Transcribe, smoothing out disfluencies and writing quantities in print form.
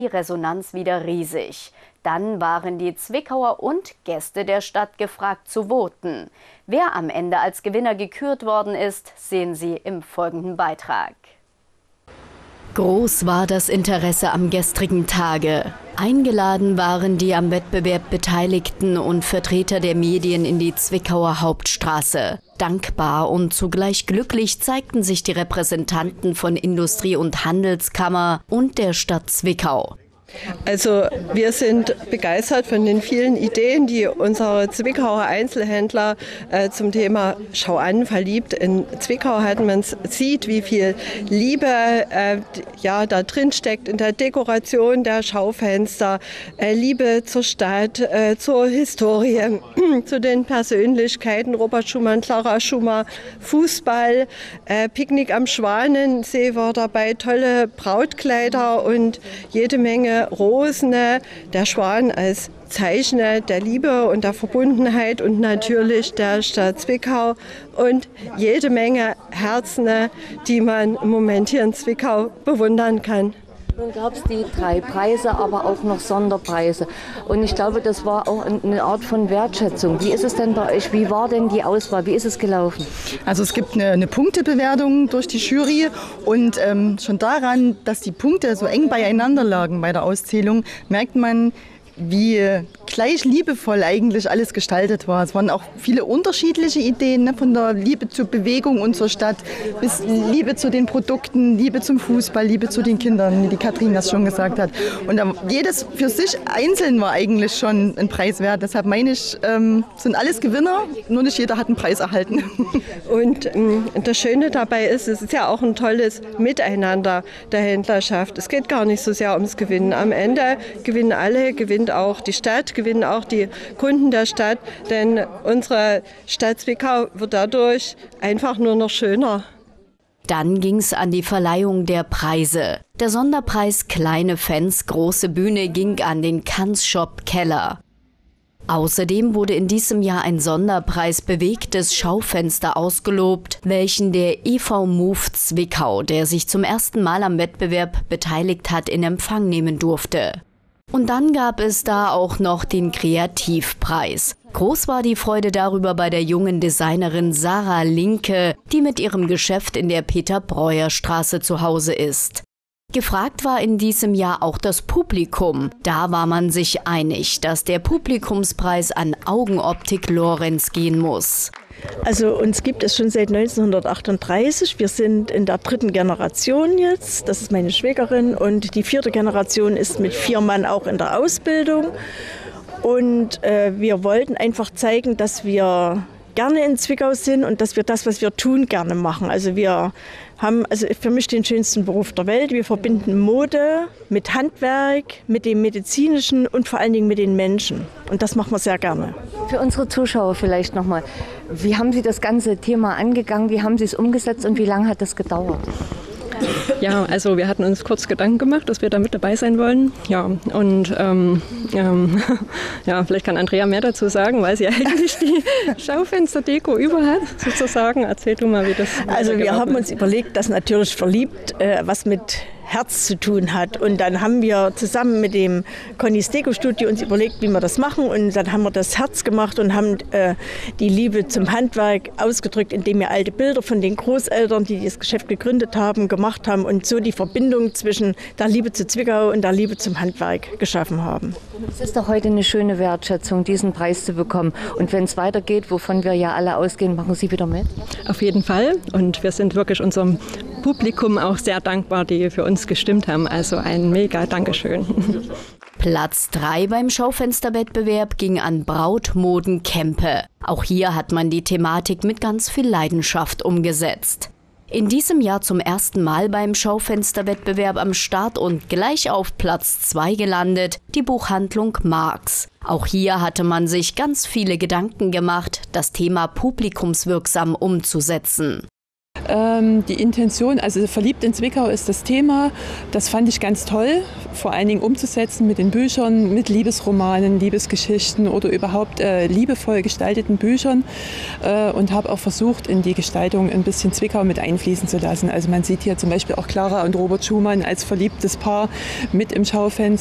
Die Resonanz wieder riesig. Dann waren die Zwickauer und Gäste der Stadt gefragt zu voten. Wer am Ende als Gewinner gekürt worden ist, sehen Sie im folgenden Beitrag. Groß war das Interesse am gestrigen Tage. Eingeladen waren die am Wettbewerb Beteiligten und Vertreter der Medien in die Zwickauer Hauptstraße. Dankbar und zugleich glücklich zeigten sich die Repräsentanten von Industrie- und Handelskammer und der Stadt Zwickau. Also wir sind begeistert von den vielen Ideen, die unsere Zwickauer Einzelhändler zum Thema Schau an, verliebt in Zwickau hatten. Man sieht, wie viel Liebe da drin steckt in der Dekoration der Schaufenster, Liebe zur Stadt, zur Historie, zu den Persönlichkeiten, Robert Schumann, Clara Schumann, Fußball, Picknick am Schwanensee war dabei, tolle Brautkleider und jede Menge Rosen, der Schwan als Zeichen der Liebe und der Verbundenheit und natürlich der Stadt Zwickau und jede Menge Herzen, die man im Moment hier in Zwickau bewundern kann. Nun gab es die 3 Preise, aber auch noch Sonderpreise. Und ich glaube, das war auch eine Art von Wertschätzung. Wie ist es denn bei euch? Wie war denn die Auswahl? Wie ist es gelaufen? Also es gibt eine Punktebewertung durch die Jury und schon daran, dass die Punkte so eng beieinander lagen bei der Auszählung, merkt man, wie gleich liebevoll eigentlich alles gestaltet war. Es waren auch viele unterschiedliche Ideen, ne? Von der Liebe zur Bewegung und zur Stadt bis Liebe zu den Produkten, Liebe zum Fußball, Liebe zu den Kindern, wie die Katrin das schon gesagt hat. Und jedes für sich einzeln war eigentlich schon ein Preis wert. Deshalb meine ich, sind alles Gewinner, nur nicht jeder hat einen Preis erhalten. Und das Schöne dabei ist, es ist ja auch ein tolles Miteinander der Händlerschaft. Es geht gar nicht so sehr ums Gewinnen. Am Ende gewinnen alle, gewinnt auch die Stadt, gewinnen auch die Kunden der Stadt, denn unsere Stadt Zwickau wird dadurch einfach nur noch schöner. Dann ging's an die Verleihung der Preise. Der Sonderpreis Kleine Fans, große Bühne ging an den Kanzshop Keller. Außerdem wurde in diesem Jahr ein Sonderpreis Bewegtes Schaufenster ausgelobt, welchen der EV Move Zwickau, der sich zum ersten Mal am Wettbewerb beteiligt hat, in Empfang nehmen durfte. Und dann gab es da auch noch den Kreativpreis. Groß war die Freude darüber bei der jungen Designerin Sarah Linke, die mit ihrem Geschäft in der Peter-Breuer-Straße zu Hause ist. Gefragt war in diesem Jahr auch das Publikum. Da war man sich einig, dass der Publikumspreis an Augenoptik Lorenz gehen muss. Also uns gibt es schon seit 1938. Wir sind in der 3. Generation jetzt. Das ist meine Schwägerin. Und die 4. Generation ist mit 4 Mann auch in der Ausbildung. Und wir wollten einfach zeigen, dass wir gerne in Zwickau sind und dass wir das, was wir tun, gerne machen. Also wir haben für mich den schönsten Beruf der Welt. Wir verbinden Mode mit Handwerk, mit dem Medizinischen und vor allen Dingen mit den Menschen. Und das machen wir sehr gerne. Für unsere Zuschauer vielleicht nochmal. Wie haben Sie das ganze Thema angegangen? Wie haben Sie es umgesetzt und wie lange hat das gedauert? Ja, also wir hatten uns kurz Gedanken gemacht, dass wir da mit dabei sein wollen. Ja, und vielleicht kann Andrea mehr dazu sagen, weil sie eigentlich die Schaufensterdeko über hat, sozusagen. Erzähl du mal, wie das Also wir haben uns überlegt, dass natürlich verliebt was mit Herz zu tun hat. Und dann haben wir zusammen mit dem Connys Deko-Studio uns überlegt, wie wir das machen. Und dann haben wir das Herz gemacht und haben die Liebe zum Handwerk ausgedrückt, indem wir alte Bilder von den Großeltern, die das Geschäft gegründet haben, gemacht haben und so die Verbindung zwischen der Liebe zu Zwickau und der Liebe zum Handwerk geschaffen haben. Es ist doch heute eine schöne Wertschätzung, diesen Preis zu bekommen. Und wenn es weitergeht, wovon wir ja alle ausgehen, machen Sie wieder mit? Auf jeden Fall. Und wir sind wirklich unserem Publikum auch sehr dankbar, die für uns gestimmt haben. Also ein mega Dankeschön. Platz 3 beim Schaufensterwettbewerb ging an Brautmoden Kempe. Auch hier hat man die Thematik mit ganz viel Leidenschaft umgesetzt. In diesem Jahr zum ersten Mal beim Schaufensterwettbewerb am Start und gleich auf Platz 2 gelandet, die Buchhandlung Marx. Auch hier hatte man sich ganz viele Gedanken gemacht, das Thema publikumswirksam umzusetzen. Die Intention, also verliebt in Zwickau ist das Thema, das fand ich ganz toll, vor allen Dingen umzusetzen mit den Büchern, mit Liebesromanen, Liebesgeschichten oder überhaupt liebevoll gestalteten Büchern und habe auch versucht, in die Gestaltung ein bisschen Zwickau mit einfließen zu lassen. Also man sieht hier zum Beispiel auch Clara und Robert Schumann als verliebtes Paar mit im Schaufenster.